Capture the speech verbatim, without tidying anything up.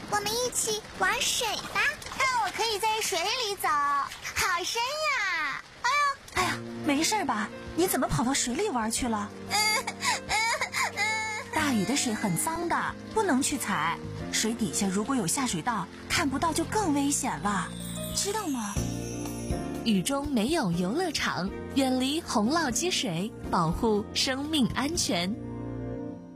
我们一起玩水吧。 那我可以在水里走，好深呀！哎呀， 哎呀，没事吧？你怎么跑到水里玩去了？ 嗯嗯嗯， 大雨的水很脏的，不能去踩。水底下如果有下水道，看不到就更危险了，知道吗？ 雨中没有游乐场，远离洪涝积水，保护生命安全。